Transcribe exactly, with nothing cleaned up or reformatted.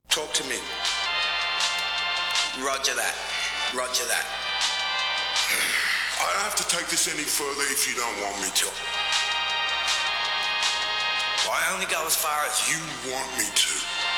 Talk to me. Roger that. Roger that. I don't have to take this any further if you don't want me to. I only go as far as You want me to.